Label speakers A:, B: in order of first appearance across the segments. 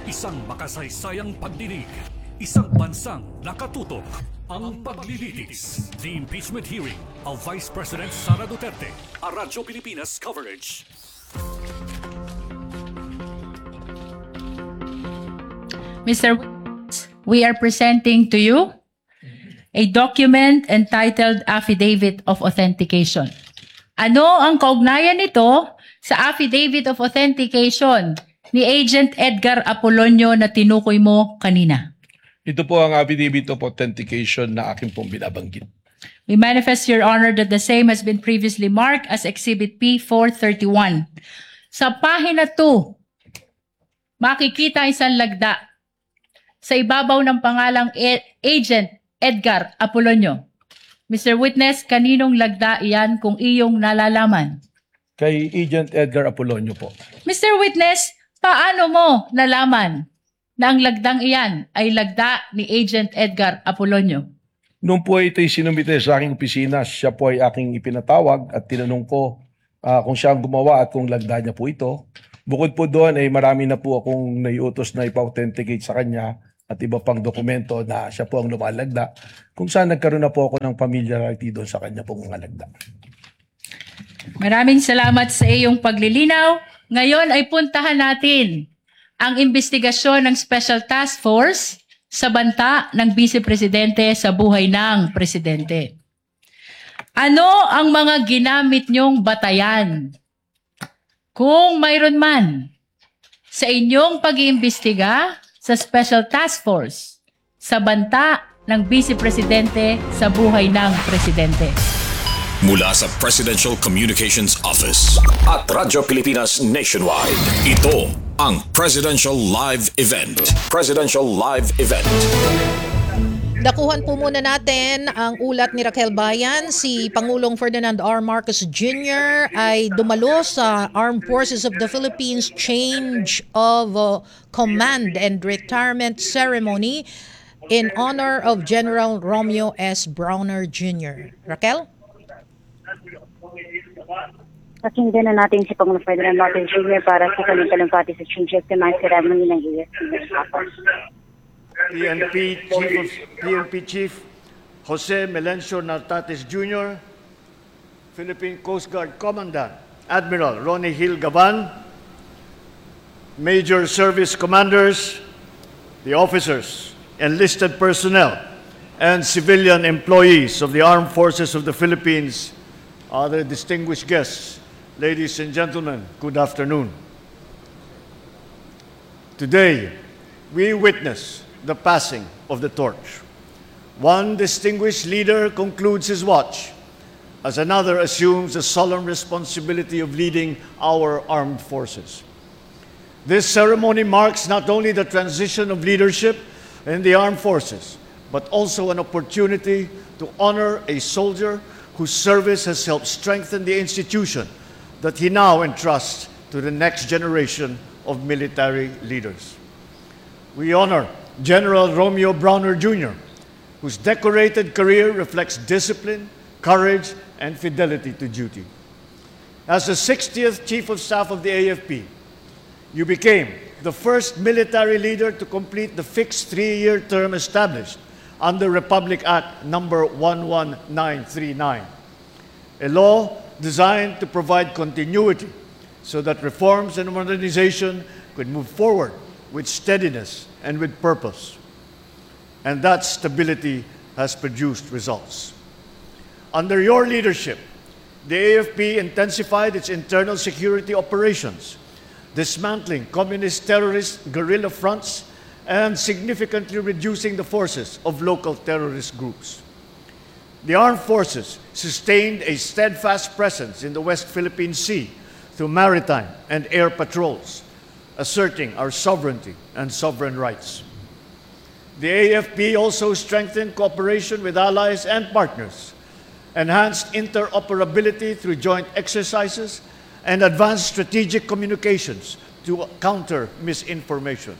A: Isang makasaysayang pagdinig, isang bansang nakatutok, ang paglilitis. The impeachment hearing of Vice President Sara Duterte, a Radyo Pilipinas coverage.
B: Mr. We are presenting to you a document entitled Affidavit of Authentication. Ano ang kaugnayan nito sa Affidavit of Authentication ni Agent Edgar Apolonio na tinukoy mo kanina?
C: Ito po ang Affidavit of Authentication na aking pong binabanggit.
B: We manifest, Your Honor, that the same has been previously marked as Exhibit P431. Sa pahina 2, makikita isang lagda sa ibabaw ng pangalang Agent Edgar Apolonio. Mr. Witness, kaninong lagda iyan kung iyong nalalaman?
C: Kay Agent Edgar Apolonio po.
B: Mr. Witness, paano mo nalaman na ang lagdang iyan ay lagda ni Agent Edgar Apolonio?
C: Noong po ito'y sinumite sa aking opisina, siya po ay aking ipinatawag at tinanong ko kung siya ang gumawa at kung lagda niya po ito. Bukod po doon ay marami na po akong naiutos na ipa-authenticate sa kanya at iba pang dokumento na siya po ang lumalagda, kung saan nagkaroon na po ako ng familiarity doon sa kanya pong mga lagda.
B: Maraming salamat sa iyong paglilinaw. Ngayon ay puntahan natin ang investigasyon ng Special Task Force sa banta ng Vice Presidente sa buhay ng Presidente. Ano ang mga ginamit niyong batayan? Kung mayroon man sa inyong pag-iimbestiga sa Special Task Force sa banta ng Vice Presidente sa buhay ng Presidente.
A: Mula sa Presidential Communications Office at Radyo Pilipinas Nationwide, ito ang Presidential Live Event. Presidential Live Event.
D: Dakuhan po muna natin ang ulat ni Raquel Bayan. Si Pangulong Ferdinand R. Marcos Jr. ay dumalo sa Armed Forces of the Philippines Change of Command and Retirement Ceremony in honor of General Romeo S. Browner Jr. Raquel?
E: Pakinggan na natin si Pangulong Ferdinand Marcos Jr. para sa kanyang talumpati sa Change of Command Ceremony ng AFP.
F: PNP Chief Jose Melencio Nartates Jr., Philippine Coast Guard Commandant Admiral Ronnie Hill Gavan, Major Service Commanders, the officers, enlisted personnel, and civilian employees of the Armed Forces of the Philippines, other distinguished guests, ladies and gentlemen, good afternoon. Today, we witness the passing of the torch. One distinguished leader concludes his watch as another assumes the solemn responsibility of leading our armed forces. This ceremony marks not only the transition of leadership in the armed forces, but also an opportunity to honor a soldier whose service has helped strengthen the institution that he now entrusts to the next generation of military leaders. We honor General Romeo Browner Jr., whose decorated career reflects discipline, courage, and fidelity to duty. As the 60th Chief of Staff of the AFP, you became the first military leader to complete the fixed 3-year term established under Republic Act number 11939, a law designed to provide continuity so that reforms and modernization could move forward with steadiness and with purpose. And that stability has produced results. Under your leadership, the AFP intensified its internal security operations, dismantling communist terrorist guerrilla fronts and significantly reducing the forces of local terrorist groups. The armed forces sustained a steadfast presence in the West Philippine Sea through maritime and air patrols, asserting our sovereignty and sovereign rights. The AFP also strengthened cooperation with allies and partners, enhanced interoperability through joint exercises, and advanced strategic communications to counter misinformation.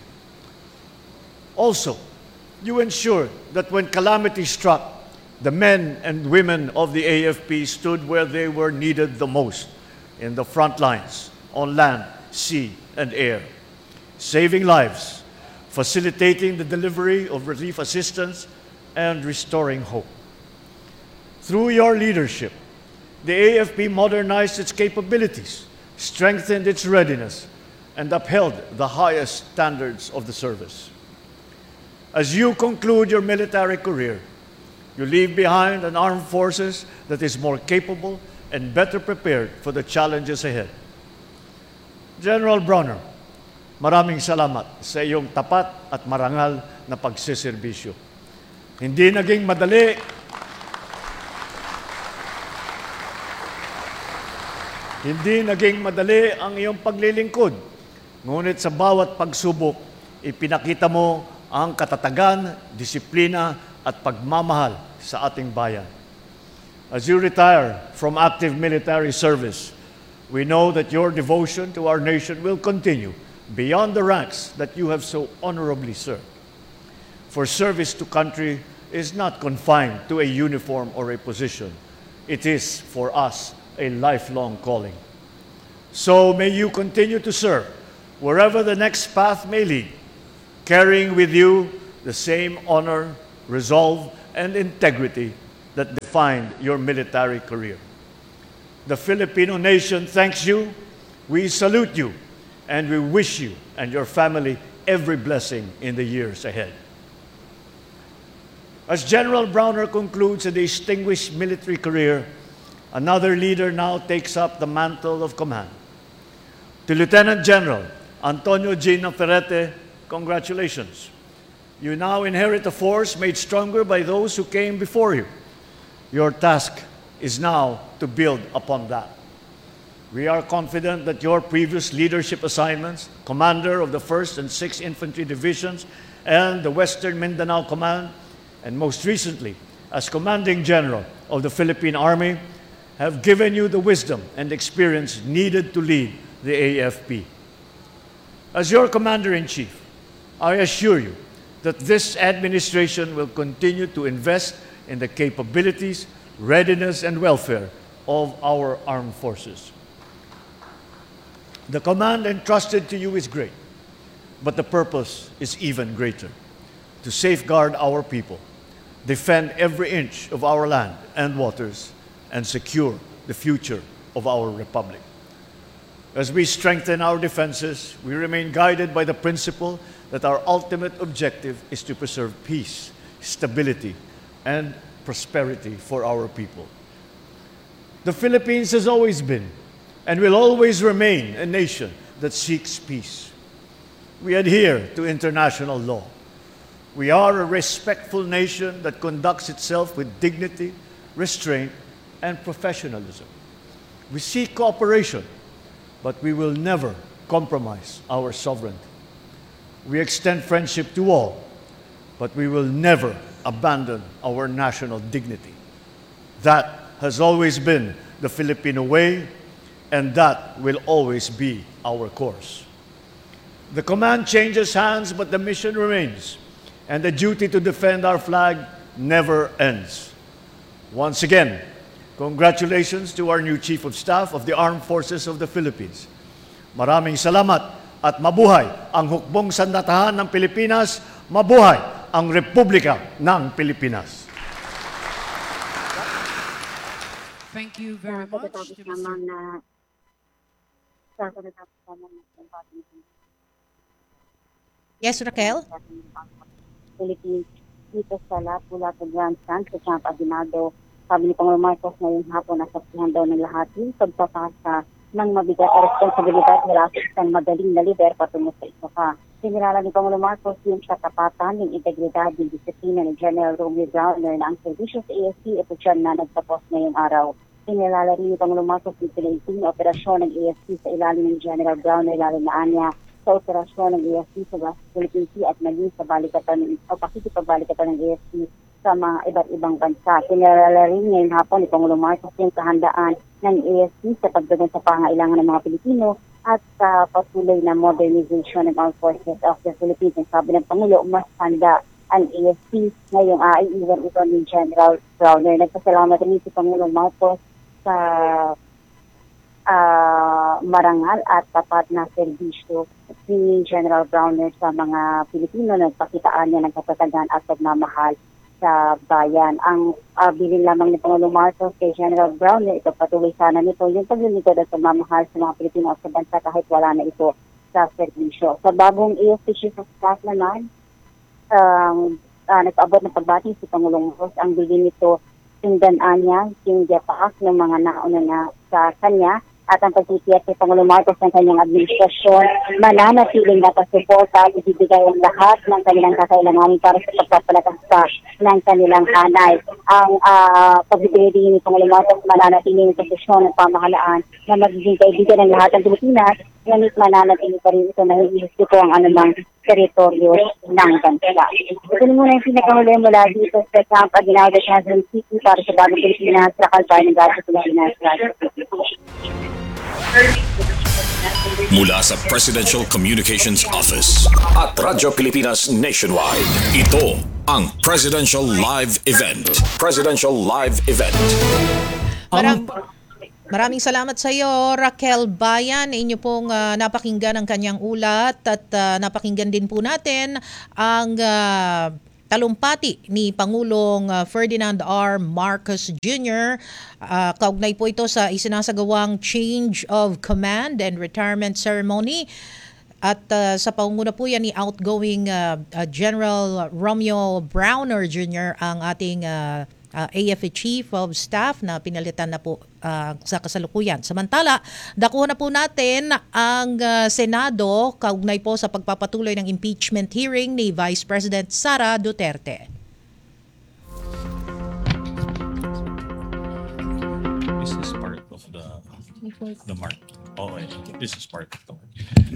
F: Also, you ensured that when calamity struck, the men and women of the AFP stood where they were needed the most, in the front lines, on land, sea, and air, saving lives, facilitating the delivery of relief assistance, and restoring hope. Through your leadership, the AFP modernized its capabilities, strengthened its readiness, and upheld the highest standards of the service. As you conclude your military career, you leave behind an armed forces that is more capable and better prepared for the challenges ahead. General Bronner, maraming salamat sa iyong tapat at marangal na pagsiservisyo. Hindi naging madali ang iyong paglilingkod. Ngunit sa bawat pagsubok, ipinakita mo ang katatagan, disiplina at pagmamahal sa ating bayan. As you retire from active military service, we know that your devotion to our nation will continue beyond the ranks that you have so honorably served. For service to country is not confined to a uniform or a position. It is, for us, a lifelong calling. So may you continue to serve wherever the next path may lead, carrying with you the same honor, resolve, and integrity that defined your military career. The Filipino nation thanks you, we salute you, and we wish you and your family every blessing in the years ahead. As General Browner concludes a distinguished military career, another leader now takes up the mantle of command. To Lieutenant General Antonio Gina Ferrete, congratulations. You now inherit a force made stronger by those who came before you. Your task is now to build upon that. We are confident that your previous leadership assignments, commander of the 1st and 6th Infantry Divisions and the Western Mindanao Command, and most recently as Commanding General of the Philippine Army, have given you the wisdom and experience needed to lead the AFP. As your Commander-in-Chief, I assure you that this administration will continue to invest in the capabilities, readiness, and welfare of our armed forces. The command entrusted to you is great, but the purpose is even greater: to safeguard our people, defend every inch of our land and waters, and secure the future of our republic. As we strengthen our defenses, we remain guided by the principle that our ultimate objective is to preserve peace, stability, and prosperity for our people. The Philippines has always been and will always remain a nation that seeks peace. We adhere to international law. We are a respectful nation that conducts itself with dignity, restraint, and professionalism. We seek cooperation, but we will never compromise our sovereignty. We extend friendship to all, but we will never abandon our national dignity. That has always been the Filipino way, and that will always be our course. The command changes hands, but the mission remains, and the duty to defend our flag never ends. Once again, congratulations to our new Chief of Staff of the Armed Forces of the Philippines. Maraming salamat at mabuhay ang hukbong sandatahan ng Pilipinas, mabuhay ang Republika ng Pilipinas.
B: Thank you very much to Mr.
D: Yes, Raquel?
E: Philippines dito sa Lapu-Lapu Grandstand sa Camp Aguinaldo. Sabi ni Pangulong Marcos ngayong hapon, nasaksihan daw ng lahat yung pagpapasa ng mabigat na responsibilidad nila sa isang magaling na lider patungo sa isa pa. Sinilala ni Pangulong Marcos yung katapatan, yung integridad, yung disiplina ni General Romeo Browner na ang servisyo sa AFP ito dyan na nagtapos ngayong araw. Sinilala rin ni Pangulong Marcos yung pinaiting na operasyon ng AFP sa ilalim ni General Browner, lalo na anya sa operasyon ng AFP sa West Philippine Sea at maging sa balikatan o pakikipagbalikatan ng AFP sa mga iba't ibang bansa. Sinilala rin ngayong hapon ni Pangulong Marcos yung kahandaan ng AFP sa pagdagan sa pangailangan ng mga Pilipino at sa patuloy na modernization ng Armed Forces of the Philippines. Ang sabi ng Pangulo, mas handa ang AFP ngayong iiwan ito ni General Browner. Nagpasalamat rin si Pangulong Marcos sa marangal at tapat na serbisyo ni General Browner sa mga Pilipino. Nagpakitaan niya ng katatagan at pagmamahal sa bayan. Ang bilin lamang ni Pangulong Marcos kay General Browner, ito patuloy sana nito yung paglilingkod at pagmamahal sa mga Pilipino at sa bansa kahit wala na ito sa serbisyo. Sa bagong AFP Chief of Staff naman, nag-abot ng pagbati si Pangulong Marcos. Ang bilin nito, sindanaan niya, sindiyapaak ng mga nauna na sa kanya at ang pagtitiyak ni Pangulong Marcos ng kanyang administrasyon, mananatiling nakasuporta at ibibigay ang lahat ng kanilang kakailanganin para sa pagpapalakas ng kanilang hanay. Ang pagbibigay din ni Pangulong Marcos, mananatiling sa posisyon ng pamahalaan na magiging kaibigan ng lahat ng Pilipinas, ngunit mananatiling pa rin ito na hihilis ko ang anumang teritoryo ng bansa. Ito muna yung pinakahuli mula dito sa Camp Aguinaldo, Quezon City para sa Bagong Pilipinas, sa Calpine, Garza, Pilipinas,
A: Mula sa Presidential Communications Office at Radyo Pilipinas Nationwide, ito ang Presidential Live Event. Presidential Live Event.
D: Maraming salamat sa iyo, Raquel Bayan. Inyo pong napakinggan ang kanyang ulat at napakinggan din po natin ang talumpati ni Pangulong Ferdinand R. Marcos Jr. Kaugnay po ito sa isinasagawang Change of Command and Retirement Ceremony. At sa pangunguna po yan ni outgoing General Romeo Browner Jr. ang ating AFP Chief of Staff na pinalitan na po sa kasalukuyan. Samantala, dakuhan na po natin ang Senado kaugnay po sa pagpapatuloy ng impeachment hearing ni Vice President Sara Duterte.
G: This is part of the mark. Oh, this is part of the mark.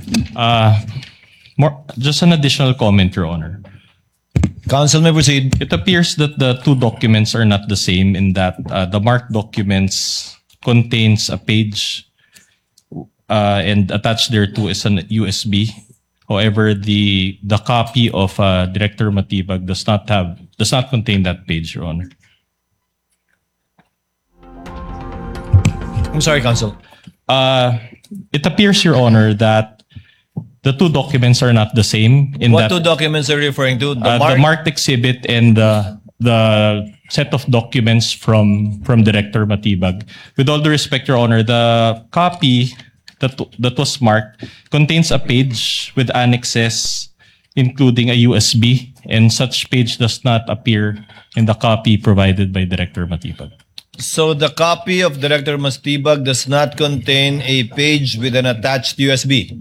G: Just an additional comment, Your Honor.
H: Counsel may proceed.
G: It appears that the two documents are not the same in that the marked documents contains a page and attached thereto is an USB. However, the copy of Director Matibag does not contain that page, Your Honor.
H: I'm sorry, Counsel.
G: It appears, Your Honor, that the two documents are not the same.
H: What two documents are you referring to?
G: The marked exhibit and the set of documents from Director Matibag. With all due respect, Your Honor, the copy that was marked contains a page with annexes, including a USB, and such page does not appear in the copy provided by Director Matibag.
H: So the copy of Director Matibag does not contain a page with an attached USB?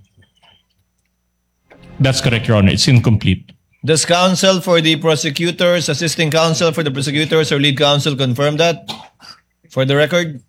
G: That's correct, Your Honor. It's incomplete.
H: Does counsel for the prosecutors, assisting counsel for the prosecutors, or lead counsel confirm that? For the record?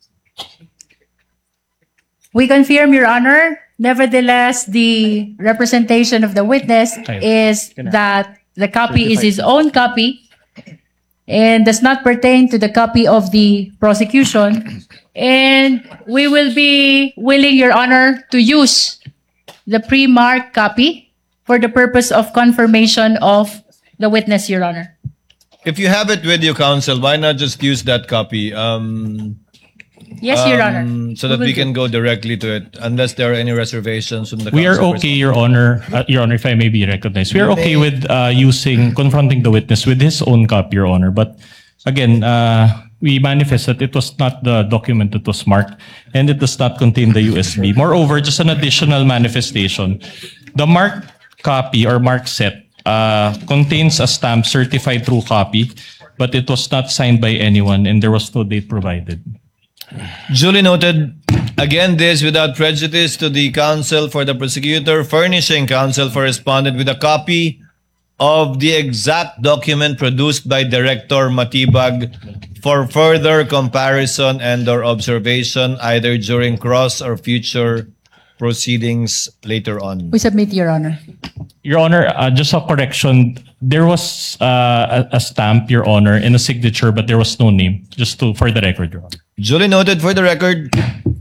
B: We confirm, Your Honor. Nevertheless, the representation of the witness is that the copy is his own copy and does not pertain to the copy of the prosecution. And we will be willing, Your Honor, to use the pre-marked copy for the purpose of confirmation of the witness, Your Honor.
H: If you have it with you, counsel, why not just use that copy?
B: Yes, Your Honor.
H: So that we can go directly to it, unless there are any reservations from the counsel.
G: We are okay, Your Honor. Your Honor, if I may be recognized. We are okay with confronting the witness with his own copy, Your Honor. But again, we manifest that it was not the document that was marked and it does not contain the USB. Moreover, just an additional manifestation. The marked copy or marked set contains a stamp certified true copy, but it was not signed by anyone and there was no date provided.
H: Duly noted. Again, this without prejudice to the counsel for the prosecutor, furnishing counsel for respondent with a copy of the exact document produced by Director Matibag for further comparison and or observation either during cross or future proceedings later on.
B: We submit, Your Honor.
G: Your Honor, just a correction. There was a stamp, Your Honor, and a signature, but there was no name. Just for the record, Your Honor.
H: Duly noted for the record.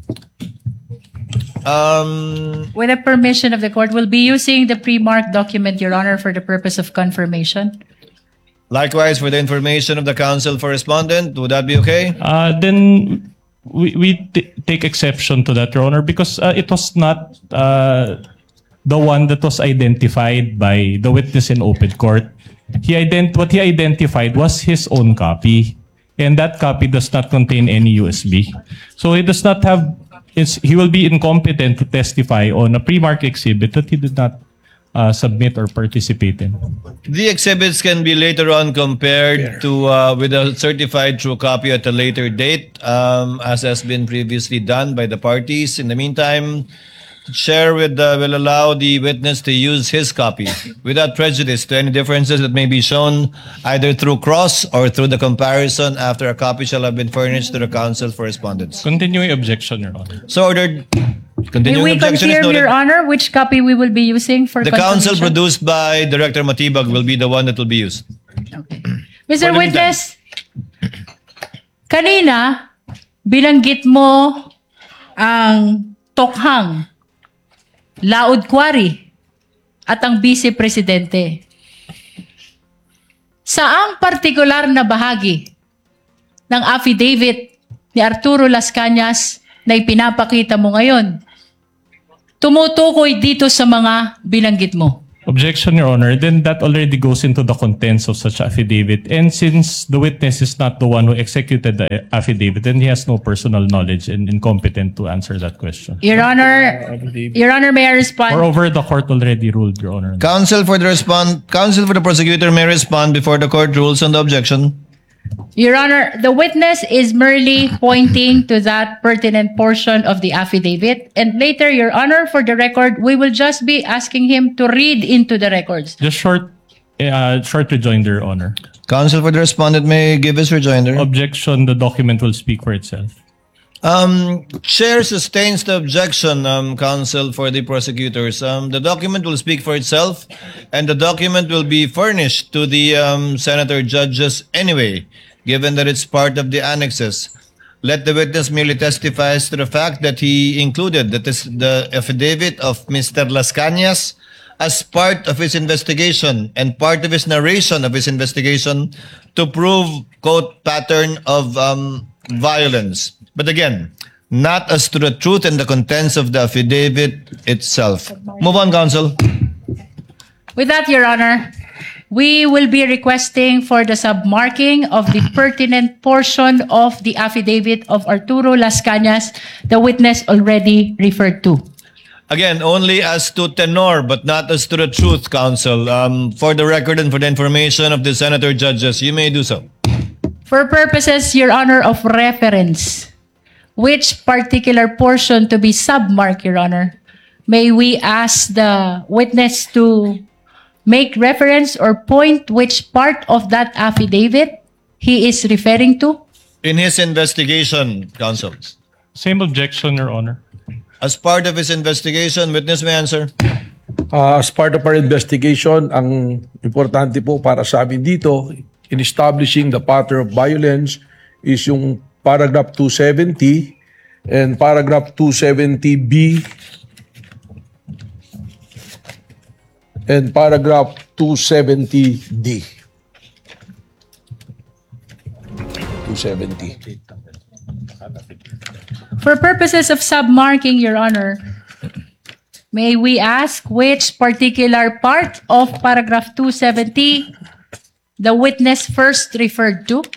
B: With the permission of the court, we'll be using the pre-marked document, Your Honor, for the purpose of confirmation.
H: Likewise, for the information of the counsel for respondent, would that be okay?
G: Then we take exception to that, Your Honor, because it was not the one that was identified by the witness in open court. What he identified was his own copy, and that copy does not contain any USB. So he does not have. He will be incompetent to testify on a pre-marked exhibit that he did not submit or participate in.
H: The exhibits can be later on compared to with a certified true copy at a later date, as has been previously done by the parties. In the meantime, Chair will allow the witness to use his copy without prejudice to any differences that may be shown either through cross or through the comparison after a copy shall have been furnished to the counsel for respondents.
G: Continuing objection, Your Honor.
H: So ordered.
B: May
H: Continuing
B: we
H: objection is
B: confirm,
H: noted.
B: Your Honor, which copy we will be using for
H: The counsel
B: confirmation?
H: produced by Director Matibag will be the one that will be used.
B: Mr.
H: For the
B: Witness, kanina, binanggit mo ang Tokhang, Laod Quarry, at ang Vice Presidente. Saang partikular na bahagi ng affidavit ni Arturo Las Cañas na ipinapakita mo ngayon tumutukoy dito sa mga binanggit mo?
G: Objection, Your Honor. Then that already goes into the contents of such affidavit. And since the witness is not the one who executed the affidavit, then he has no personal knowledge and incompetent to answer that question.
B: Your Honor, may I respond?
G: Moreover, the court already ruled, Your Honor.
H: Counsel for the prosecutor may respond before the court rules on the objection.
B: Your Honor, the witness is merely pointing to that pertinent portion of the affidavit. And later, Your Honor, for the record, we will just be asking him to read into the records.
G: Just short rejoinder, Your Honor.
H: Counsel for the respondent may give his rejoinder.
G: Objection, the document will speak for itself.
H: Chair sustains the objection, counsel for the prosecutors. The document will speak for itself, and the document will be furnished to the senator judges anyway, given that it's part of the annexes. Let the witness merely testify to the fact that he included the affidavit of Mr. Las Cañas as part of his investigation and part of his narration of his investigation to prove, quote, pattern of violence. But again, not as to the truth and the contents of the affidavit itself. Move on, counsel.
B: With that, Your Honor, we will be requesting for the submarking of the pertinent portion of the affidavit of Arturo Las Cañas, the witness already referred to.
H: Again, only as to tenor, but not as to the truth, counsel. For the record and for the information of the senator judges, you may do so.
B: For purposes, Your Honor, of reference, which particular portion to be submarked, Your Honor? May we ask the witness to make reference or point which part of that affidavit he is referring to?
H: In his investigation, counsel.
G: Same objection, Your Honor.
H: As part of his investigation, witness may answer.
C: As part of our investigation, ang importante po para sa amin dito, in establishing the pattern of violence is yung paragraph 270 and paragraph 270B and paragraph 270D. 270.
B: For purposes of submarking, Your Honor, may we ask which particular part of paragraph 270 the witness first referred to?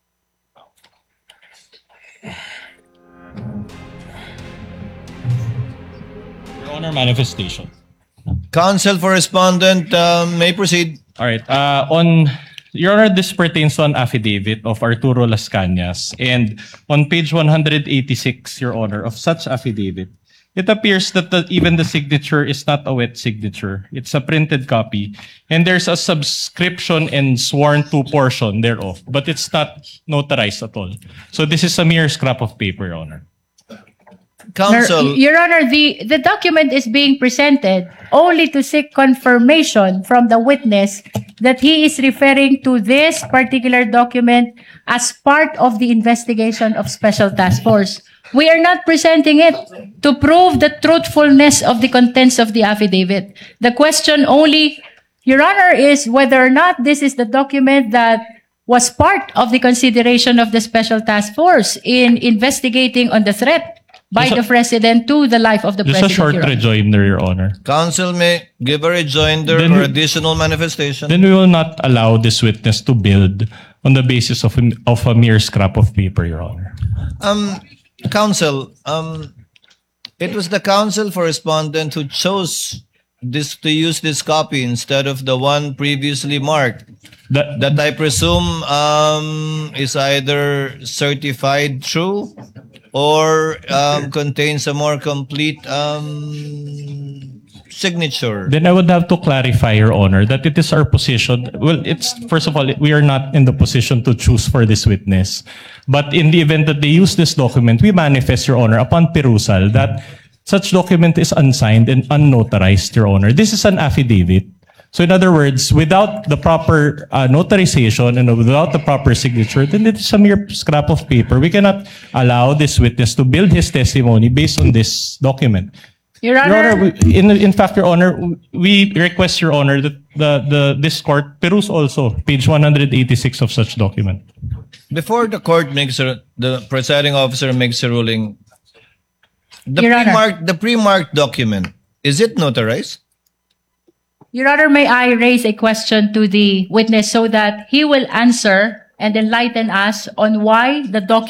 G: Your Honor, manifestation.
H: Counsel for respondent may proceed.
G: All right. Your Honor, this pertains to an affidavit of Arturo Las Cañas. And on page 186, Your Honor, of such affidavit, it appears that even the signature is not a wet signature. It's a printed copy. And there's a subscription and sworn to portion thereof. But it's not notarized at all. So this is a mere scrap of paper, Your Honor.
H: Counsel.
B: Your Honor, the document is being presented only to seek confirmation from the witness that he is referring to this particular document as part of the investigation of Special Task Force. We are not presenting it to prove the truthfulness of the contents of the affidavit. The question only, Your Honor, is whether or not this is the document that was part of the consideration of the Special Task Force in investigating on the threat by
G: Just a-
B: the President to the life of the
G: Just a
B: President.
G: short
B: Your Honor.
G: rejoinder, Your Honor.
H: Counsel may give a rejoinder
G: Then
H: or
G: we-
H: additional manifestation.
G: Then we will not allow this witness to build on the basis of a mere scrap of paper, Your Honor.
H: Counsel, it was the counsel for respondent who chose this to use this copy instead of the one previously marked. That I presume is either certified true or contains a more complete signature.
G: Then I would have to clarify, Your Honor, that it is our position. Well, it's first of all, we are not in the position to choose for this witness. But in the event that they use this document, we manifest, Your Honor, upon perusal that such document is unsigned and unnotarized, Your Honor. This is an affidavit. So in other words, without the proper notarization and without the proper signature, then it is a mere scrap of paper. We cannot allow this witness to build his testimony based on this document.
B: Your
G: Your
B: Honor,
G: Honor, in fact, Your Honor, we request, Your Honor, that this court peruse also page 186 of such document.
H: Before the court the presiding officer makes a ruling,
B: Your Honor.
H: the pre-marked document, is it notarized?
B: Your Honor, may I raise a question to the witness so that he will answer and enlighten us on why the document